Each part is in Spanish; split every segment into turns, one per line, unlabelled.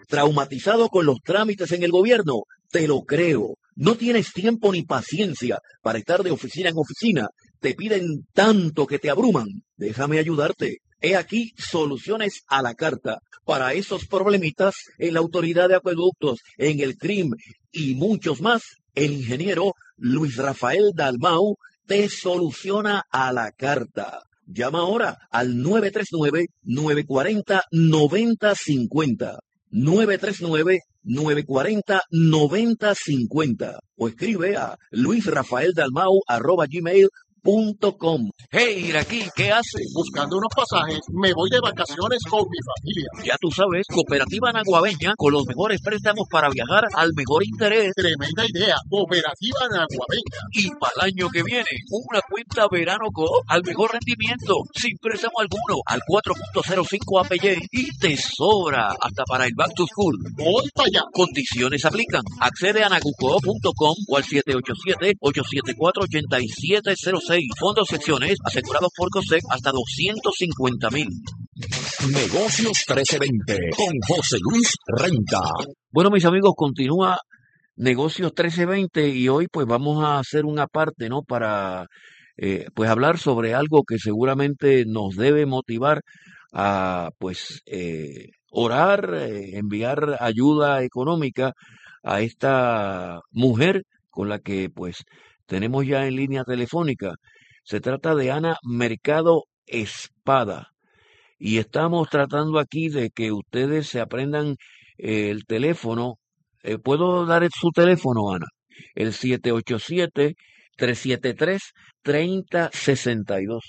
¿Traumatizado con los trámites en el gobierno? Te lo creo. ¿No tienes tiempo ni paciencia para estar de oficina en oficina? ¿Te piden tanto que te abruman? Déjame ayudarte. He aquí soluciones a la carta para esos problemitas en la Autoridad de Acueductos, en el CRIM y muchos más. El ingeniero Luis Rafael Dalmau te soluciona a la carta. Llama ahora al 939-940-9050. 939-940-9050 o escribe a luisrafaeldalmau@gmail.com. Hey, Iraquí, ¿qué haces?
Buscando unos pasajes, me voy de vacaciones con mi familia.
Ya tú sabes, Cooperativa Naguabeña, con los mejores préstamos para viajar al mejor interés.
Tremenda idea, Cooperativa Naguabeña.
Y para el año que viene, una cuenta Verano Coop al mejor rendimiento, sin préstamo alguno, al 4.05 APY y te sobra hasta para el Back to School.
Voy para allá.
Condiciones aplican. Accede a nagucoop.com o al 787-874-8706. Fondos secciones asegurados por COSEC hasta 250,000.
Negocios 1320 con José Luis Renta.
Bueno, mis amigos, continúa Negocios 1320 y hoy pues vamos a hacer una parte, ¿no? Para pues hablar sobre algo que seguramente nos debe motivar a pues orar, enviar ayuda económica a esta mujer con la que pues tenemos ya en línea telefónica. Se trata de Ana Mercado Espada. Y estamos tratando aquí de que ustedes se aprendan el teléfono. ¿Puedo dar su teléfono, Ana? El 787-373-3062.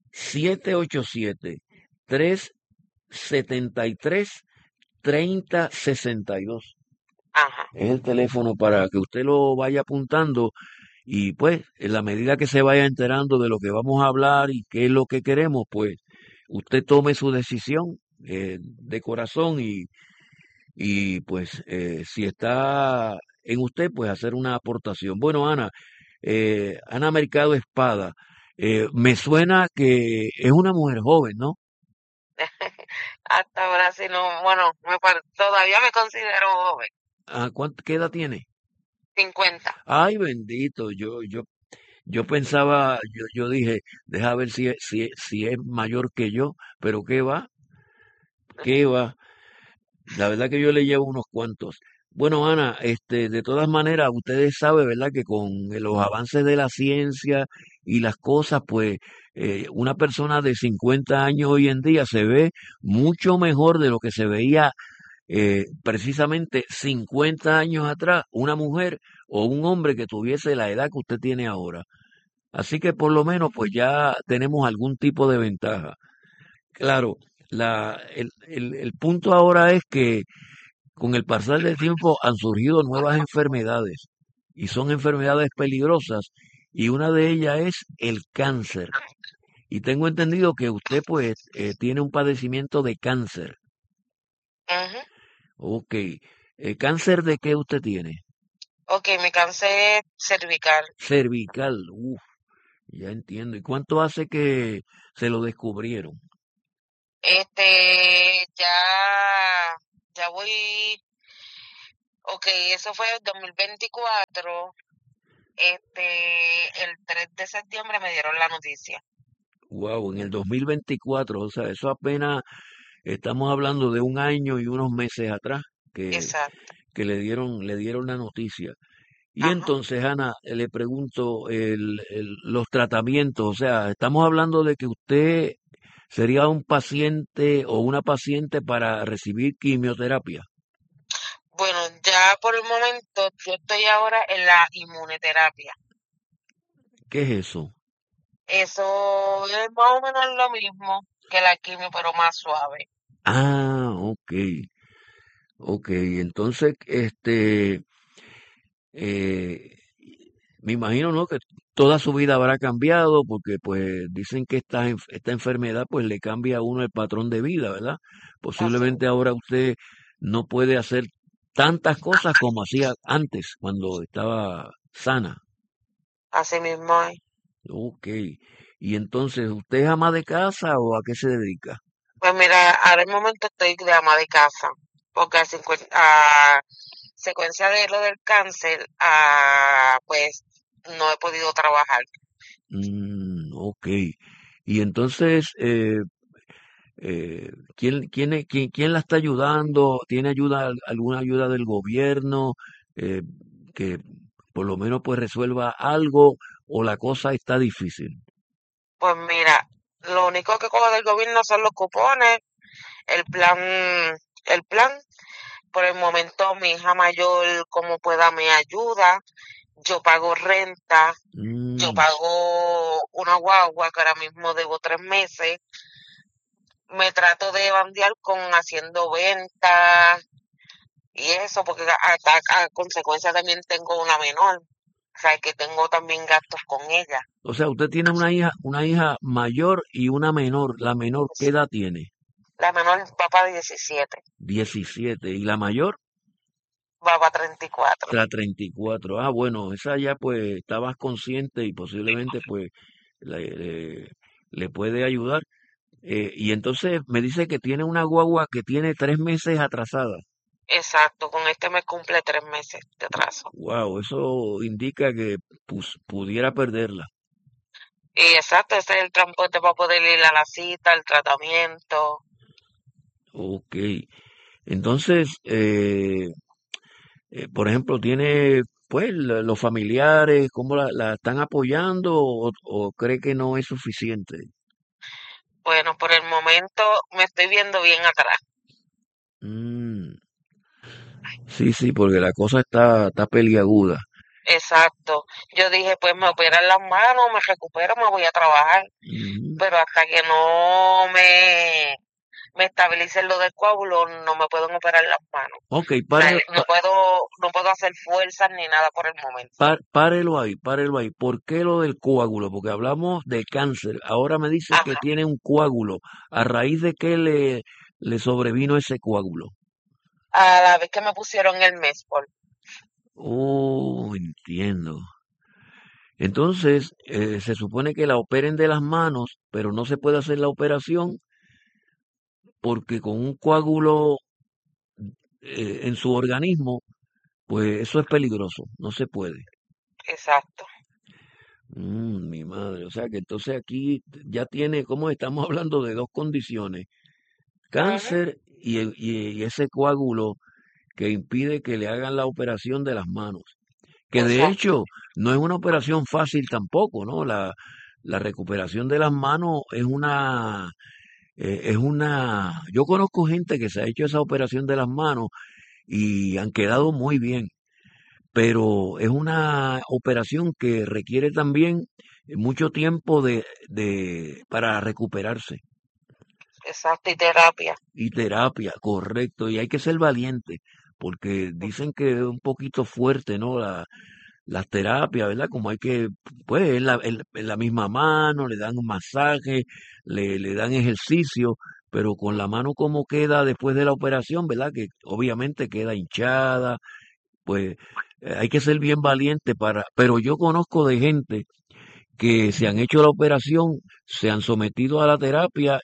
787-373-3062.
Ajá.
Es el teléfono para que usted lo vaya apuntando y pues en la medida que se vaya enterando de lo que vamos a hablar y qué es lo que queremos, pues usted tome su decisión de corazón y pues si está en usted, pues hacer una aportación. Bueno, Ana, Ana Mercado Espada, me suena que es una mujer joven, ¿no?
Hasta ahora sí no, bueno, todavía me considero joven.
¿Qué edad tiene?
50.
Ay, bendito, yo pensaba, yo dije, deja ver si es mayor que yo, pero qué va. La verdad que yo le llevo unos cuantos. Bueno, Ana, de todas maneras, ustedes saben, ¿verdad? Que con los avances de la ciencia y las cosas, pues, una persona de 50 años hoy en día se ve mucho mejor de lo que se veía precisamente 50 años atrás, una mujer o un hombre que tuviese la edad que usted tiene ahora. Así que por lo menos, pues ya tenemos algún tipo de ventaja. Claro, el punto ahora es que con el pasar del tiempo han surgido nuevas enfermedades y son enfermedades peligrosas y una de ellas es el cáncer. Y tengo entendido que usted pues tiene un padecimiento de cáncer.
Ujú.
Ok. ¿Cáncer de qué usted tiene?
Ok, mi cáncer cervical.
Cervical. Uf, ya entiendo. ¿Y cuánto hace que se lo descubrieron?
Ya voy, ok, eso fue en 2024. El 3 de septiembre me dieron la noticia.
Wow, en el 2024, o sea, eso apenas estamos hablando de un año y unos meses atrás
Exacto.
que le dieron la noticia. Y
Ajá.
entonces, Ana, le pregunto, los tratamientos, o sea, estamos hablando de que usted sería un paciente o una paciente para recibir quimioterapia.
Bueno, ya por el momento yo estoy ahora en la inmunoterapia.
¿Qué es eso?
Eso es más o menos lo mismo que la quimio, pero más suave.
Ah, ok, ok. Entonces, eh, me imagino, ¿no? Que toda su vida habrá cambiado porque, pues, dicen que esta enfermedad, pues, le cambia a uno el patrón de vida, ¿verdad?
Así,
Posiblemente ahora usted no puede hacer tantas cosas como hacía antes, cuando estaba sana.
así mismo es.
Ok. Y entonces, ¿usted es ama de casa o a qué se dedica?
Pues mira, ahora el momento estoy de ama de casa, porque a secuencia de lo del cáncer, pues no he podido trabajar.
Ok. Y entonces, ¿quién la está ayudando? ¿Tiene alguna ayuda del gobierno eh, que por lo menos pues resuelva algo o la cosa está difícil?
Pues mira, lo único que cojo del gobierno son los cupones, el plan. Por el momento mi hija mayor como pueda me ayuda, yo pago renta, yo
Mm,
pago una guagua que ahora mismo debo 3 meses, me trato de bandear con haciendo ventas y eso, porque a consecuencia también tengo una menor, o sea que tengo también gastos con ella.
o sea, usted tiene una hija mayor y una menor. ¿La menor qué edad tiene?
La menor va para 17,
17. ¿Y la mayor?
va para 34.
34. Ah, bueno, esa ya pues está más consciente y posiblemente pues le, le- le puede ayudar. Y entonces me dice que tiene una guagua que tiene 3 meses atrasada.
Exacto, con este me cumple 3 meses de atraso.
Wow, eso indica que pudiera perderla.
Y exacto, ese es el transporte para poder ir a la cita, el tratamiento.
Ok. Entonces, por ejemplo, tiene pues los familiares, ¿cómo la están apoyando o cree que no es suficiente?
Bueno, por el momento me estoy viendo bien atrás.
Mm, sí, sí, porque la cosa está peliaguda.
Exacto. Yo dije, pues me operan las manos, me recupero, me voy a trabajar.
Ujú.
Pero hasta que no me estabilicen lo del coágulo, no me pueden operar las manos.
Ok,
O sea, no puedo hacer fuerzas ni nada por el momento.
párelo ahí. ¿Por qué lo del coágulo? Porque hablamos de cáncer. Ahora me dice que
Ajá.
tiene un coágulo. ¿A raíz de qué le sobrevino ese coágulo?
A la vez que me pusieron el Mespol.
Oh, entiendo. Entonces, se supone que la operen de las manos, pero no se puede hacer la operación porque con un coágulo en su organismo, pues eso es peligroso, no se puede.
Exacto.
Mi madre, o sea que entonces aquí ya tiene, como estamos hablando de dos condiciones,
Ujú.
cáncer y ese coágulo que impide que le hagan la operación de las manos, que de
Exacto.
hecho no es una operación fácil tampoco, ¿no? La recuperación de las manos yo conozco gente que se ha hecho esa operación de las manos y han quedado muy bien, pero es una operación que requiere también mucho tiempo para recuperarse
Exacto. Y terapia.
y terapia, correcto, y hay que ser valiente porque dicen que es un poquito fuerte, ¿no? Las terapias, ¿verdad? Como hay que, pues, en la misma mano, le dan un masaje, le dan ejercicio, pero con la mano como queda después de la operación, ¿verdad? Que obviamente queda hinchada, pues hay que ser bien valiente pero yo conozco de gente que se han hecho la operación, se han sometido a la terapia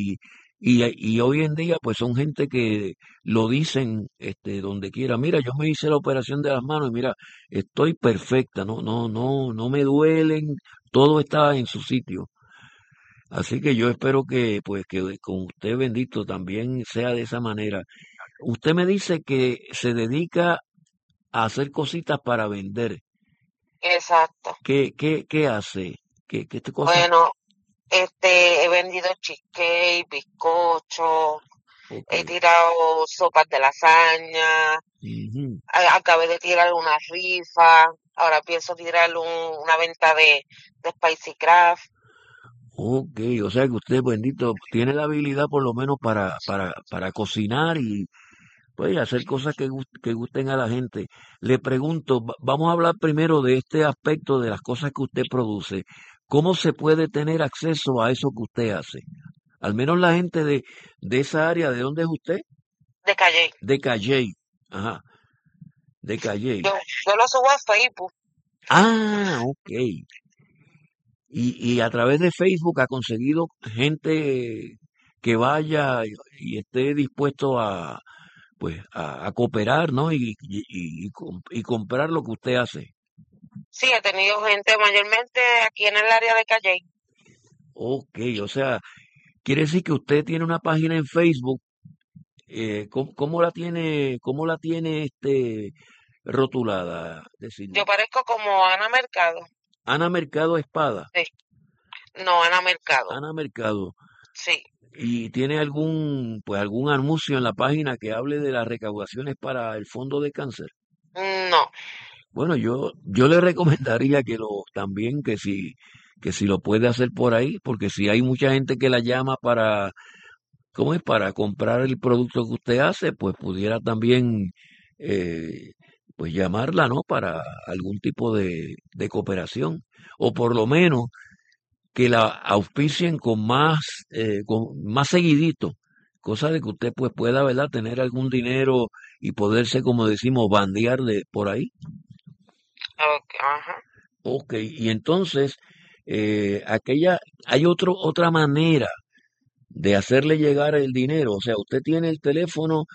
y hoy en día pues son gente que lo dicen donde quiera, mira, yo me hice la operación de las manos y mira, estoy perfecta, no me duelen, todo está en su sitio. Así que yo espero que pues que con usted bendito también sea de esa manera. Usted me dice que se dedica a hacer cositas para vender.
Exacto.
¿Qué hace? ¿Qué cosas?
Bueno, he vendido cheesecake, bizcocho,
Ok.
he tirado sopas de lasaña,
Ujú.
acabé de tirar una rifa, ahora pienso tirar una venta de Spicy Craft.
Ok, o sea que usted, bendito, tiene la habilidad por lo menos para cocinar y pues hacer cosas que gusten a la gente. Le pregunto, vamos a hablar primero de este aspecto de las cosas que usted produce. ¿Cómo se puede tener acceso a eso que usted hace? Al menos la gente de esa área, ¿de dónde es usted?
De Calle.
De Calley. Ajá, de Calley.
Yo lo subo a Facebook.
Ah, ok. Y a través de Facebook ha conseguido gente que vaya y esté dispuesto a, pues a cooperar, ¿no? Y comprar lo que usted hace.
Sí, he tenido gente mayormente aquí en el área de Calle.
Ok, o sea, quiere decir que usted tiene una página en Facebook. ¿Cómo la tiene rotulada? Es decir,
Yo parezco como Ana Mercado.
Ana Mercado Espada.
Sí, no, Ana Mercado.
Ana Mercado.
Sí,
¿Y tiene algún anuncio en la página que hable de las recaudaciones para el fondo de cáncer?
no.
Bueno, yo le recomendaría también que si lo puede hacer por ahí, porque si hay mucha gente que la llama ¿cómo es? Para comprar el producto que usted hace, pues pudiera también, eh, pues llamarla, ¿no? Para algún tipo de cooperación, o por lo menos que la auspicien con más seguidito, cosa de que usted pues pueda, ¿verdad? Tener algún dinero y poderse, como decimos, bandear por ahí.
Okay, ajá.
Ok, y entonces, hay otra manera de hacerle llegar el dinero. O sea, usted tiene el teléfono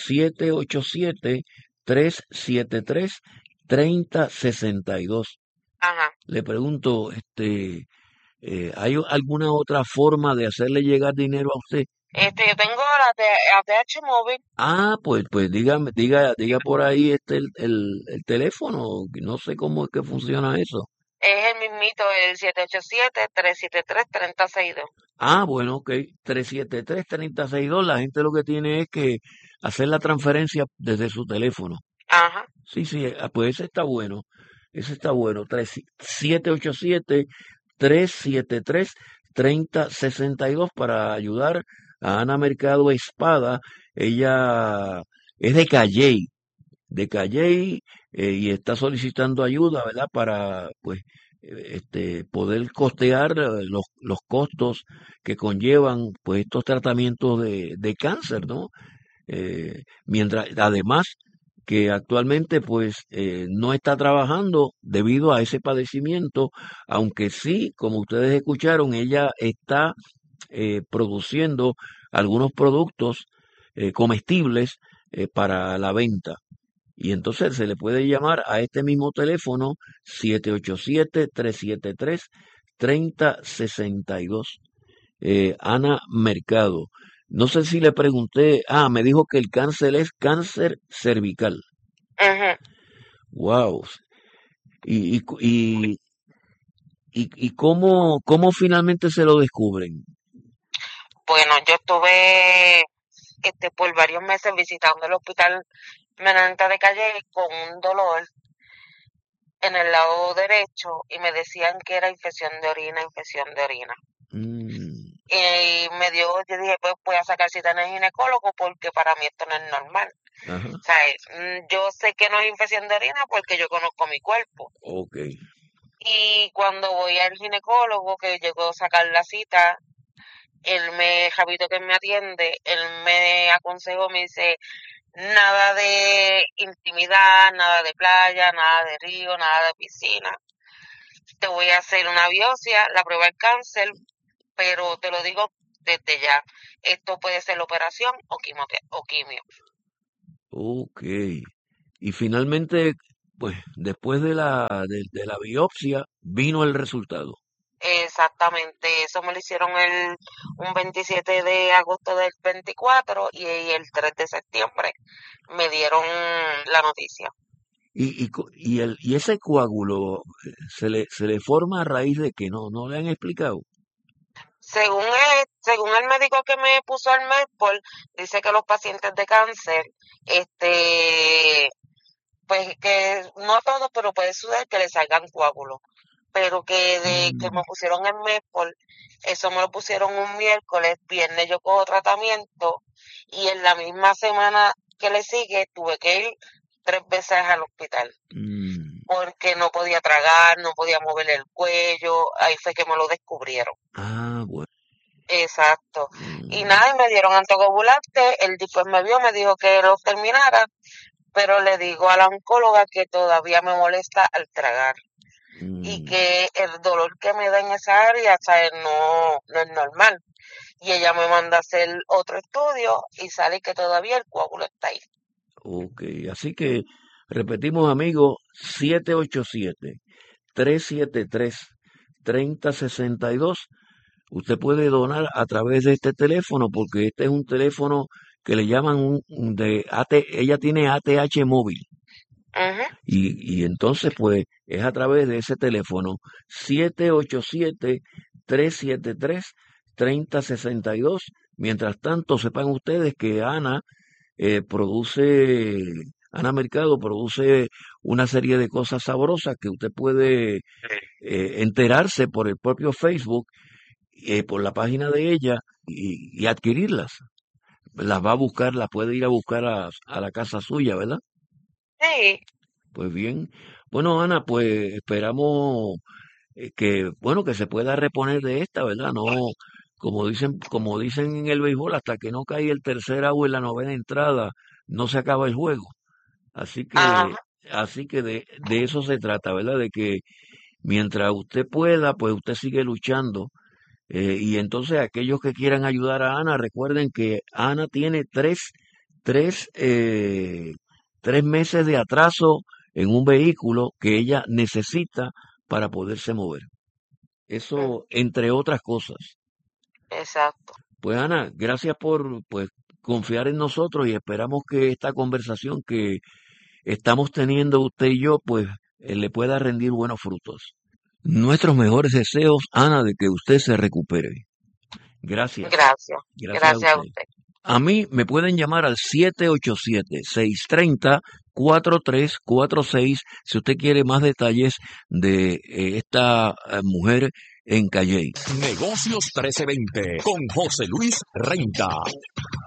787-373-3062.
Ajá.
Le pregunto, ¿hay alguna otra forma de hacerle llegar dinero a usted?
Yo tengo la ATH móvil.
Pues diga por ahí el teléfono. No sé cómo es que funciona eso.
Es el mismito, el 787-373-3062.
Bueno, ok. 373-3062. La gente lo que tiene es que hacer la transferencia desde su teléfono.
Ajá.
Sí, sí, pues ese está bueno. Ese está bueno. 787-373-3062 para ayudar a Ana Mercado Espada. Ella es de Calley, y está solicitando ayuda, ¿verdad? Para, pues, poder costear los costos que conllevan, pues, estos tratamientos de cáncer, ¿no? Mientras, además, que actualmente, pues, no está trabajando debido a ese padecimiento, aunque sí, como ustedes escucharon, ella está produciendo algunos productos comestibles para la venta. Y entonces se le puede llamar a este mismo teléfono 787-373-3062. Ana Mercado. No sé si le pregunté, me dijo que el cáncer es cáncer cervical.
Ujú.
Wow. ¿Y, y, y, cómo finalmente se lo descubren?
Bueno, yo estuve por varios meses visitando el hospital Menanita de Calle con un dolor en el lado derecho y me decían que era infección de orina, infección de orina.
Mm,
Y yo dije, pues voy a sacar cita en el ginecólogo porque para mí esto no es normal.
ajá,
O sea, yo sé que no es infección de orina porque yo conozco mi cuerpo.
ok.
Y cuando voy al ginecólogo, que llegó a sacar la cita, Javito que me atiende, él me aconsejó, me dice, nada de intimidad, nada de playa, nada de río, nada de piscina. Te voy a hacer una biopsia, la prueba del cáncer, pero te lo digo desde ya, esto puede ser operación o quimio.
Ok. Y finalmente, pues después de la biopsia, vino el resultado.
Exactamente, eso me lo hicieron un 27 de agosto del 24 y el 3 de septiembre me dieron la noticia.
Y ese coágulo se le forma a raíz de que no le han explicado.
Según el médico que me puso el Medpol, dice que los pacientes de cáncer, pues que no todos, pero puede suceder que le salgan coágulos. Pero que de que me
Mm,
pusieron el Medpol, eso me lo pusieron un miércoles, viernes yo cojo tratamiento y en la misma semana que le sigue tuve que ir 3 veces al hospital
mm.
porque no podía tragar, no podía mover el cuello, ahí fue que me lo descubrieron.
Bueno.
Exacto. Y
Mm,
nada, y me dieron anticoagulante, él después me vio, me dijo que lo terminara, pero le digo a la oncóloga que todavía me molesta al tragar y
mm.
que el dolor que me da en esa área, ¿sabes? No es normal. Y ella me manda a hacer otro estudio y sale que todavía el coágulo está ahí.
Ok, así que repetimos, amigos, 787-373-3062. Usted puede donar a través de este teléfono porque este es un teléfono que le llaman ella tiene ATH móvil.
Ujú.
Y entonces, pues, es a través de ese teléfono 787-373-3062. Mientras tanto, sepan ustedes que Ana Mercado produce una serie de cosas sabrosas que usted puede enterarse por el propio Facebook, por la página de ella y adquirirlas. Las va a buscar, las puede ir a buscar a la casa suya, ¿verdad?
Sí,
Pues bien, bueno, Ana, pues esperamos que se pueda reponer de esta, ¿verdad? No, como dicen en el béisbol, hasta que no cae el tercer out en la novena entrada, no se acaba el juego. Así
ajá,
que, así que de eso se trata, ¿verdad? De que mientras usted pueda, pues usted sigue luchando. Y entonces aquellos que quieran ayudar a Ana, recuerden que Ana tiene tres, eh, 3 meses de atraso en un vehículo que ella necesita para poderse mover. Eso, entre otras cosas.
exacto.
Pues Ana, gracias por pues confiar en nosotros y esperamos que esta conversación que estamos teniendo usted y yo, pues le pueda rendir buenos frutos. Nuestros mejores deseos, Ana, de que usted se recupere. Gracias.
Gracias.
Gracias a
Gracias a
usted.
usted.
A mí me pueden llamar al 787-630-4346 si usted quiere más detalles de esta mujer en Calley.
Negocios 1320 con José Luis Renta.